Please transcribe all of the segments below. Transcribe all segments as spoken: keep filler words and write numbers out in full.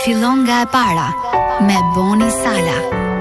Fillon nga e para me Boni Sala.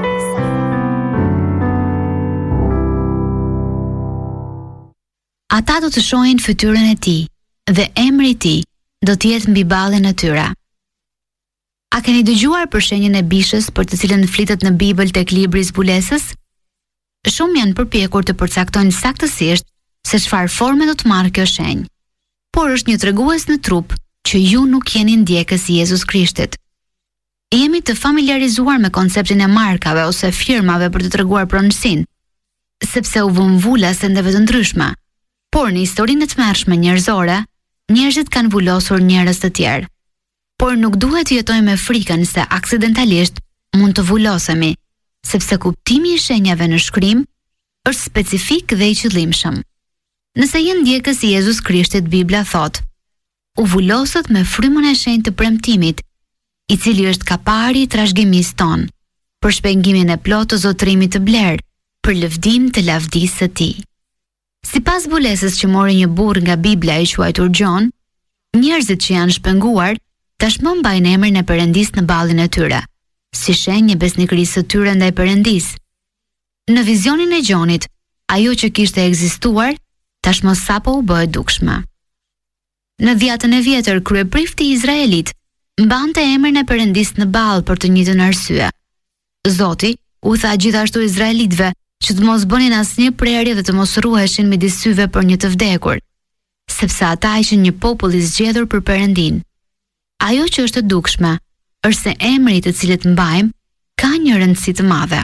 Ata do të shohin fytyrën e tij dhe emri i tij do të jetë mbi ballin e tyre. A keni dëgjuar për shenjën e bishës për të cilën flitet në Bibël tek libri i zbulesës? Shumë janë përpjekur të përcaktojnë saktësisht se çfarë forme do të marrë kjo shenjë, por është një tregues në trup që ju nuk jeni ndjekës i Jezus Krishtit. Jemi të familiarizuar me konceptin e markave ose firmave për të treguar pronësinë, sepse u vën vula sendeve të ndryshme, por në historinë e tmerrshme njerëzore, njerëzit kanë vulosur njerëz të tjerë. Por nuk duhet të jetojmë me frikën se aksidentalisht mund të vulosemi, sepse kuptimi i shenjave në shkrim është specifik dhe i qëllimshëm. Nëse je ndjekës i Jezus Krishtit, Bibla thot: u vulosët me frymën e shenjtë të premtimit, i cili është kapari i trashëgimisë tonë, për shpengimin e plotë të zotërimit të blerë, për lëvdim të lavdisë së tij. Sipas zbulesës që mori një burr nga Bibla i quajtur Gjon, njerëzit që janë shpenguar tashmë mbajnë emrin e Perëndisë në ballin e tyre, si shenjë besnikërisë së tyre ndaj Perëndisë. Në vizionin e Gjonit, ajo që kishte ekzistuar tashmë sapo u bë e dukshme. Në dhjetën e vjetër, kryeprifti i Izraelit mbante emrin e Perëndisë në ball për të njëjtën arsye. Zoti u tha gjithashtu izraelitëve që të mos bënin asnjë prerje dhe të mos ruheshin midis syve për një të vdekur, sepse ata ishin një popull i zgjedhur për Perëndinë. Ajo që është e dukshme është se emri të cilët mbajmë ka një rëndësi të madhe.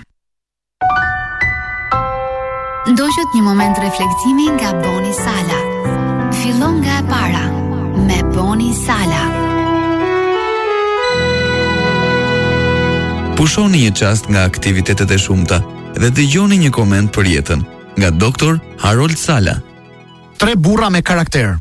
Ndoqët një moment reflektimi nga Boni Sala. Fillon nga e para me Boni Sala. Pushoni një çast nga aktivitetet e shumta dhe dëgjoni një koment për jetën nga doktor Harold Sala. Tre burra me karakter.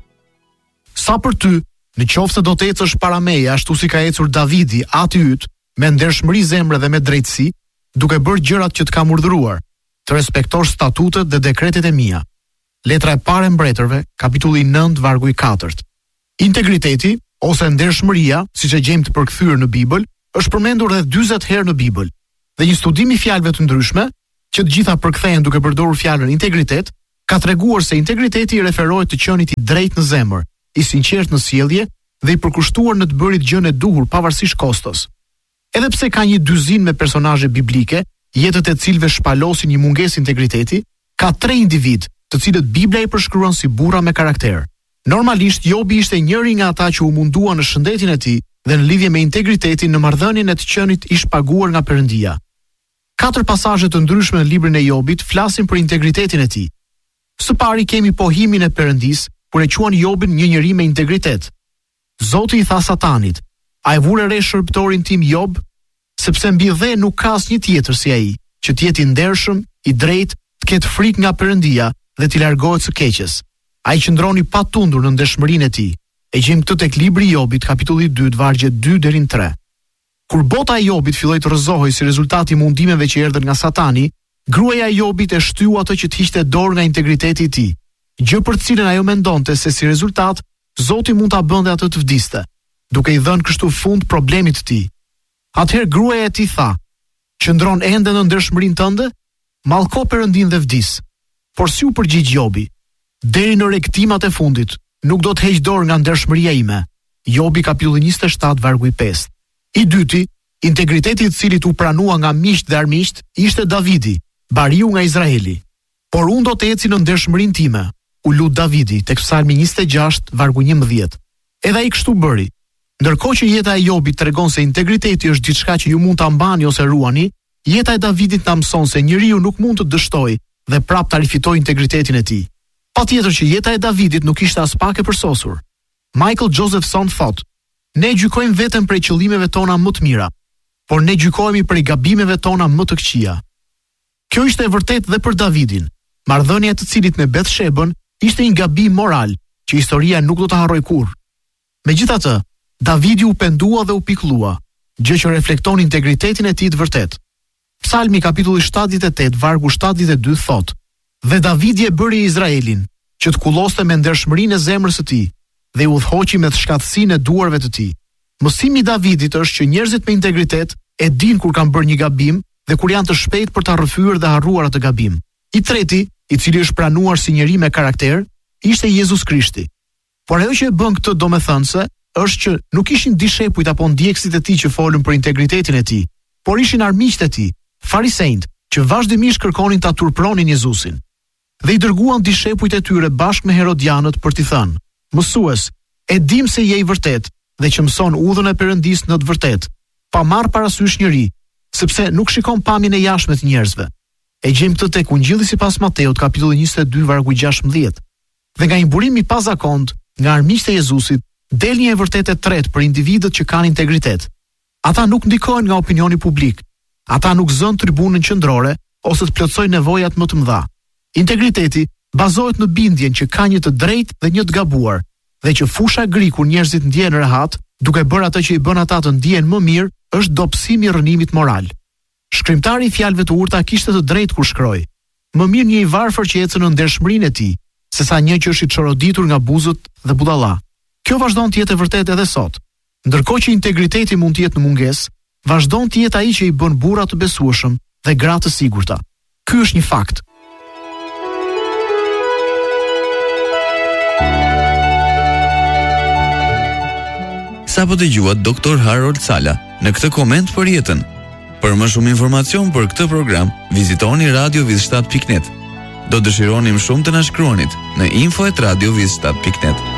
Sa për ty, në qoftë se do të ecësh para meje ashtu si ka ecur Davidi, ati yt, me ndershmëri zemre dhe me drejtësi, duke bërë gjërat që të kam urdhëruar, të respektosh statutet dhe dekretet e mia. Letra e parë e Mbretërve, kapitulli nëntë, vargu i katërt. Integriteti ose ndershmëria, siç e gjejmë të përkthyer në Bibël, është përmendur rreth dyzet herë në Bibël. Dhe një studim i fjalëve të ndryshme, që të gjitha përkthehen duke përdorur fjalën integritet, ka treguar se integriteti i referohet të qenit i drejtë në zemër, i sinqert në sjellje dhe i përkushtuar në të bërit gjën e duhur pavarësisht kostos. Edhe pse ka një dyzinë me personazhe biblike, jetët e cilëve shpalosin një mungesë integriteti, ka tre individ, të cilët Bibla i përshkruan si burra me karakter. Normalisht Jobi ishte njëri nga ata që u mundua në shëndetin e tij dhe në lidhje me integritetin në marrëdhënien e të qenit i shpaguar nga Perëndia. Katër pasazhe të ndryshme në librin e Jobit flasin për integritetin e tij. Së pari kemi pohimin e Perëndisë, kur e quan Jobin një njeri me integritet. Zoti i tha Satanit: "A e vure re shërbëtorin tim Job, sepse mbi dhe nuk ka asnjë tjetër si ai, që të jetë i ndershëm, i drejtë, të ketë frikë nga Perëndia dhe të largohet së keqes. Ai qëndroni patundur në ndershmërinë e tij." E gjejmë këtë tek libri i Jobit, kapitulli dy, vargjet dy deri në tre. Kur bota e Jobit filloi të rrëzohej si rezultati i mundimeve që erdhën nga Satani, gruaja e Jobit e shtyu atë që të hiqte dorë nga integriteti i tij, gjë për të cilën ajo mendonte se si rezultat Zoti mund ta bënte atë të vdiste, duke i dhënë kështu fund problemit të tij. Atëherë gruaja e tij tha: "Qëndron ende në ndershmërinë tënde? Mallko Perëndin dhe vdis." Por si u përgjigj Jobi: "Deri në rektimat e fundit nuk do të heq dorë nga ndershmëria ime." Jobi kapitulli njëzet e shtatë, vargu i pesë. I dyti, integriteti i cilit u pranua nga miqt dhe armiqt, ishte Davidi, bariu nga Izraeli. "Por unë do të eci në ndershmërinë time", u lut Davidi tek Psalmi njëzet e gjashtë, vargu njëmbëdhjetë. Edhe ai kështu bëri. Ndërkohë që jeta e Jobit tregon se integriteti është diçka që ju mund ta mbani ose ruani, jeta e Davidit na mëson se njeriu nuk mund të dështojë dhe prap ta rifitojë integritetin e tij. Patjetër që jeta e Davidit nuk ishte as pak e përsosur. Michael Josephson thotë: "Ne gjykojmë veten prej qëllimeve tona më të mira, por ne gjykohemi prej gabimeve tona më të këqija." Kjo ishte e vërtetë dhe për Davidin. Marrëdhënia e të cilit me Bethshebën ishte një gabim moral që historia nuk do ta harrojë kurrë. Megjithatë, Davidi u pendua dhe u pikëllua, gjë që reflekton integritetin e tij të vërtetë. Psalmi kapitulli shtatëdhjetë e tetë, vargu shtatëdhjetë e dy thotë: "Dhe Davidi e bëri Izraelin, që të kulloste me ndershmërinë e zemrës së tij, dhe u udhëhoqi me shkatësinë e duarve të tij." Mësimi i Davidit është që njerëzit me integritet e dinë kur kanë bërë një gabim dhe kur janë të shpejtë për ta rrëfyer dhe harruar atë gabim. I treti, i cili është pranuar si njeri me karakter, ishte Jezus Krishti. Por ajo që e bën këtë domethënëse është që nuk ishin dishepujt apo ndjekësit e tij që folën për integritetin e tij, por ishin armiqtë e tij, farisejt, që vazhdimisht kërkonin ta turpronin Jezusin. Dhe i dërguan dishepujt e tyre bashkë me herodianët për t'i thënë: "Mësues, e dim se je i vërtet dhe që mëson udhën e Perëndisë në të vërtetë, pa marrë parasysh njëri, sepse nuk shikon pamjen e jashtme të njerëzve." E gjejmë këtë tek Ungjilli sipas Mateut, kapitulli njëzet e dy, vargu gjashtëmbëdhjetë. Dhe nga një burim i pazakont nga armiqtë e Jezusit, del një e vërtetë e tretë për individët që kanë integritet. Ata nuk ndikohen nga opinioni publik. Ata nuk zën tribunën qendrore ose të plotësojnë nevojat më të mëdha. Integriteti bazohet në bindjen që ka një të drejtë dhe një të gabuar, dhe që fusha gri kur njerëzit ndjehen rehat, duke bërë atë që i bën ata të ndihen më mirë, është dobësimi i rënimit moral. Shkrimtari i fjalëve të urta kishte të drejtë kur shkroi: "Më mirë një i varfër që ecën në ndershmërinë e tij, sesa një që është i çoroditur nga buzët dhe budalla." Kjo vazhdon të jetë e vërtetë edhe sot. Ndërkohë që integriteti mund të jetë në mungesë, vazhdon të jetë ai që i bën burra të besueshëm dhe gra të sigurta. Ky është një fakt. Sa po dëgjuat doktor Harold Sala në këtë koment për jetën. Për më shumë informacion për këtë program, vizitoni radio viz shtat pikë net. Do dëshironim shumë të na shkruanit në info at radio viz shtat pikë net.